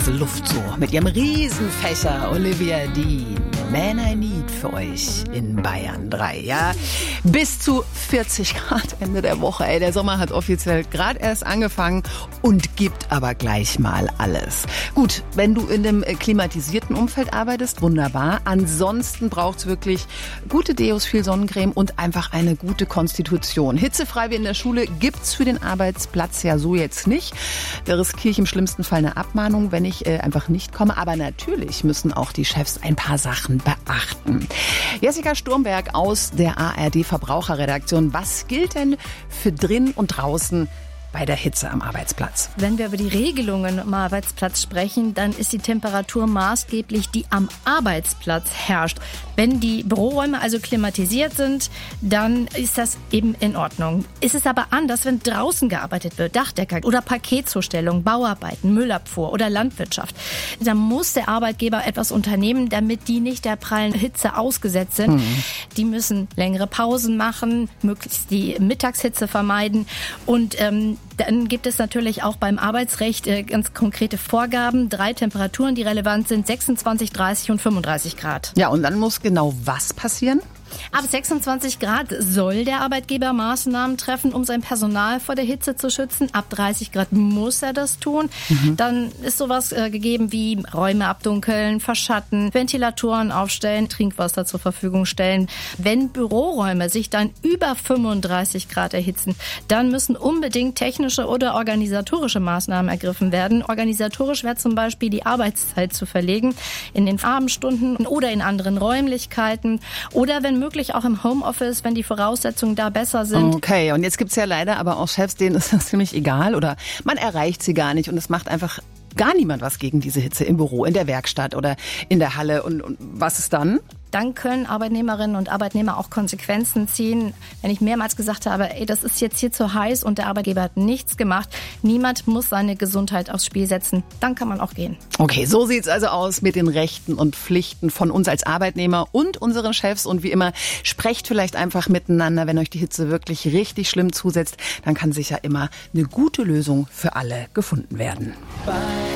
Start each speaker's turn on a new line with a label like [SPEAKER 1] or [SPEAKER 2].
[SPEAKER 1] diese Luft so mit ihrem Riesenfächer. Olivia Dean, Man I Need für euch in Bayern 3. Ja, bis zu 40 Grad Ende der Woche. Ey, der Sommer hat offiziell gerade erst angefangen und gibt aber gleich mal alles. Gut, wenn du in einem klimatisierten Umfeld arbeitest, wunderbar. Ansonsten braucht's wirklich gute Deos, viel Sonnencreme und einfach eine gute Konstitution. Hitzefrei wie in der Schule gibt's für den Arbeitsplatz ja so jetzt nicht. Da riskiere ich im schlimmsten Fall eine Abmahnung, wenn ich einfach nicht komme. Aber natürlich müssen auch die Chefs ein paar Sachen beachten. Jessica Sturmberg aus der ARD-Verbraucherredaktion. Was gilt denn für drin und draußen bei der Hitze am Arbeitsplatz?
[SPEAKER 2] Wenn wir über die Regelungen am Arbeitsplatz sprechen, dann ist die Temperatur maßgeblich, die am Arbeitsplatz herrscht. Wenn die Büroräume also klimatisiert sind, dann ist das eben in Ordnung. Ist es aber anders, wenn draußen gearbeitet wird, Dachdecker oder Paketzustellung, Bauarbeiten, Müllabfuhr oder Landwirtschaft. Da muss der Arbeitgeber etwas unternehmen, damit die nicht der prallen Hitze ausgesetzt sind. Die müssen längere Pausen machen, möglichst die Mittagshitze vermeiden und dann gibt es natürlich auch beim Arbeitsrecht ganz konkrete Vorgaben. 3 Temperaturen, die relevant sind, 26, 30 und 35 Grad.
[SPEAKER 1] Ja, und dann muss genau was passieren?
[SPEAKER 2] Ab 26 Grad soll der Arbeitgeber Maßnahmen treffen, um sein Personal vor der Hitze zu schützen. Ab 30 Grad muss er das tun. Dann ist sowas gegeben wie Räume abdunkeln, verschatten, Ventilatoren aufstellen, Trinkwasser zur Verfügung stellen. Wenn Büroräume sich dann über 35 Grad erhitzen, dann müssen unbedingt technische oder organisatorische Maßnahmen ergriffen werden. Organisatorisch wäre zum Beispiel die Arbeitszeit zu verlegen in den Abendstunden oder in anderen Räumlichkeiten oder wenn möglich auch im Homeoffice, wenn die Voraussetzungen da besser sind.
[SPEAKER 1] Okay, und jetzt gibt's ja leider aber auch Chefs, denen ist das ziemlich egal oder man erreicht sie gar nicht und es macht einfach gar niemand was gegen diese Hitze im Büro, in der Werkstatt oder in der Halle. Und was ist dann?
[SPEAKER 2] Dann können Arbeitnehmerinnen und Arbeitnehmer auch Konsequenzen ziehen. Wenn ich mehrmals gesagt habe, das ist jetzt hier zu heiß und der Arbeitgeber hat nichts gemacht, niemand muss seine Gesundheit aufs Spiel setzen, dann kann man auch gehen.
[SPEAKER 1] Okay, so sieht's also aus mit den Rechten und Pflichten von uns als Arbeitnehmer und unseren Chefs. Und wie immer, sprecht vielleicht einfach miteinander, wenn euch die Hitze wirklich richtig schlimm zusetzt. Dann kann sicher immer eine gute Lösung für alle gefunden werden.